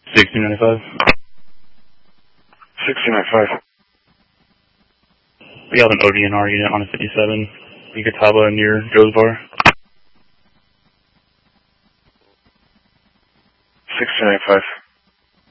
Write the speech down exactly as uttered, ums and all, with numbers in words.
sixteen ninety-five. sixteen ninety-five. We have an O D N R unit on a fifty-seven. Ikataba near Joe's Bar. sixteen ninety-five.